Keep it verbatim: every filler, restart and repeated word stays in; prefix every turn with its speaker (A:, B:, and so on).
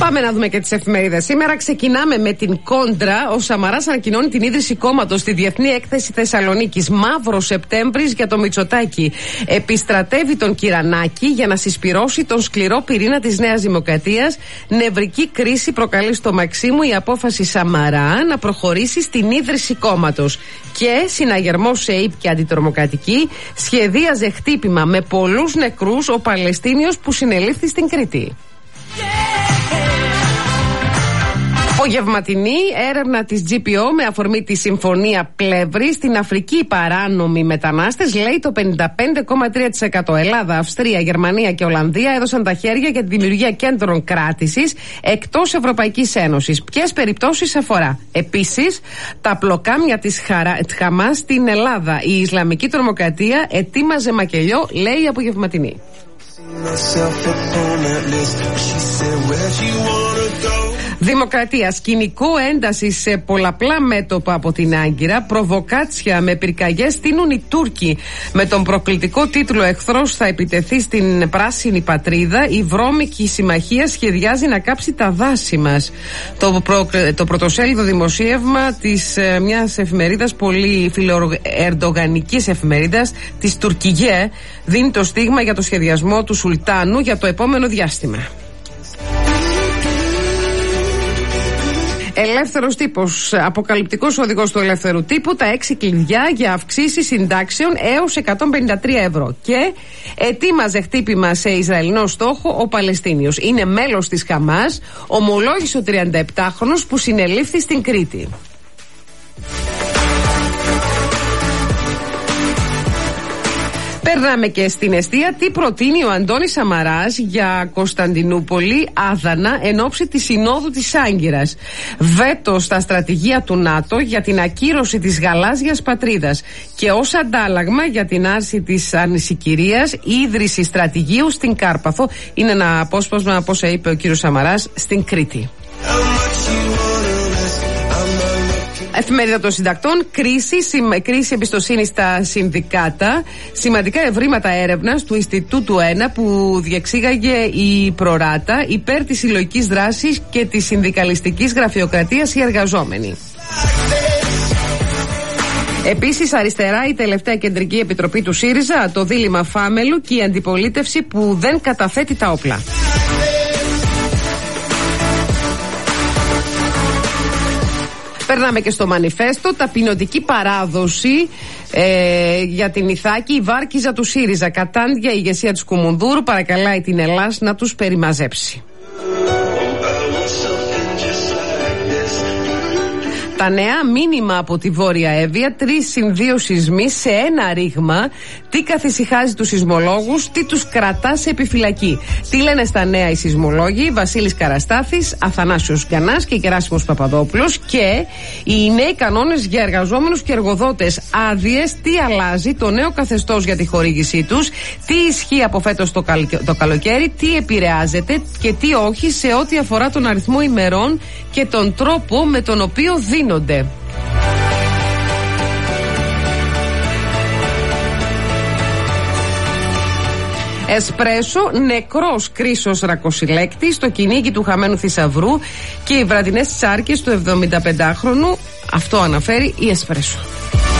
A: Πάμε να δούμε και τις εφημερίδες. Σήμερα ξεκινάμε με την Κόντρα. Ο Σαμαράς ανακοινώνει την ίδρυση κόμματος στη Διεθνή Έκθεση Θεσσαλονίκης. Μαύρο Σεπτέμβρης για το Μητσοτάκη. Επιστρατεύει τον Κυρανάκη για να συσπυρώσει τον σκληρό πυρήνα της Νέας Δημοκρατίας. Νευρική κρίση προκαλεί στο Μαξίμου η απόφαση Σαμαρά να προχωρήσει στην ίδρυση κόμματος. Και συναγερμός σε ΕΙΠ και αντιτρομοκρατική σχεδίαζε χτύπημα με πολλούς νεκρούς ο Παλαιστίνιος που συνελήφθη στην Κρήτη. Απογευματινή έρευνα της τζι πι ο με αφορμή τη συμφωνία Πλεύρη. Στην Αφρική οι παράνομοι μετανάστες, λέει, το πενήντα πέντε κόμμα τρία τοις εκατό. Ελλάδα, Αυστρία, Γερμανία και Ολλανδία έδωσαν τα χέρια για τη δημιουργία κέντρων κράτησης εκτός Ευρωπαϊκής Ένωσης. Ποιες περιπτώσεις αφορά? Επίσης, τα πλοκάμια της Χαρα... Χαμάς στην Ελλάδα. Η Ισλαμική τρομοκρατία ετοίμαζε μακελιό, λέει η Απογευματινή. Δημοκρατία. Σκηνικό ένταση σε πολλαπλά μέτωπα από την Άγκυρα. Προβοκάτσια με πυρκαγιές στείνουν οι Τούρκοι. Με τον προκλητικό τίτλο «Εχθρός θα επιτεθεί στην πράσινη πατρίδα», η βρώμικη συμμαχία σχεδιάζει να κάψει τα δάση μας. Το, προ, το πρωτοσέλιδο δημοσίευμα της ε, μιας εφημερίδας, πολύ φιλοερντογανικής εφημερίδας, της Τουρκιγέ, δίνει το στίγμα για το σχεδιασμό του Σουλτάνου για το επόμενο διάστημα. Ελεύθερος τύπος. Αποκαλυπτικός οδηγός του ελεύθερου τύπου. Τα έξι κλειδιά για αυξήσεις συντάξεων έως εκατόν πενήντα τρία ευρώ. Και ετοίμαζε χτύπημα σε Ισραηλινό στόχο ο Παλαιστίνιος. Είναι μέλος της Χαμάς. Ομολόγησε ο τριανταεπτάχρονος που συνελήφθη στην Κρήτη. Περνάμε και στην εστία. Τι προτείνει ο Αντώνης Σαμαράς για Κωνσταντινούπολη, Άδανα, εν ώψη της Συνόδου της Άγκυρας. Βέτο στα στρατηγία του ΝΑΤΟ για την ακύρωση της γαλάζιας πατρίδας. Και ως αντάλλαγμα για την άρση της ανησυχηρίας, ίδρυση στρατηγίου στην Κάρπαθο. Είναι ένα απόσπασμα από όσα είπε ο κύριος Σαμαράς στην Κρήτη. Εφημερίδα των Συντακτών. Κρίση, συμ, κρίση εμπιστοσύνη στα συνδικάτα. Σημαντικά ευρήματα έρευνας του Ινστιτούτου ένα που διεξήγαγε η Προράτα υπέρ της συλλογικής δράσης και της συνδικαλιστικής γραφειοκρατίας οι εργαζόμενοι. Επίσης, αριστερά, η τελευταία κεντρική επιτροπή του ΣΥΡΙΖΑ, το δίλημμα Φάμελου και η αντιπολίτευση που δεν καταθέτει τα όπλα. Περνάμε και στο Μανιφέστο. Ταπεινωτική παράδοση ε, για την Ιθάκη, η Βάρκιζα του ΣΥΡΙΖΑ. Κατάντια, η ηγεσία της Κουμουνδούρου παρακαλάει την Ελλάς να τους περιμαζέψει. Τα νέα, μήνυμα από τη Βόρεια Εύβοια, τρεις συν δύο σεισμοί σε ένα ρήγμα. Τι καθησυχάζει τους σεισμολόγους, τι τους κρατά σε επιφυλακή. Τι λένε στα νέα οι σεισμολόγοι? Βασίλης Καραστάθης, Αθανάσιος Γκανάς και Γεράσιμος Παπαδόπουλος. Και οι νέοι κανόνες για εργαζόμενους και εργοδότες. Άδειες, τι αλλάζει, το νέο καθεστώς για τη χορήγησή τους, τι ισχύει από φέτος το, καλ, το καλοκαίρι, τι επηρεάζεται και τι όχι σε ό,τι αφορά τον αριθμό ημερών και τον τρόπο με τον οποίο δίνονται. Εσπρέσο, νεκρός Κρίσος Ρακοσυλέκτη στο κυνήγι του χαμένου θησαυρού και οι βραδινές τσάρκες του εβδομηνταπεντάχρονου. Αυτό αναφέρει η Εσπρέσο.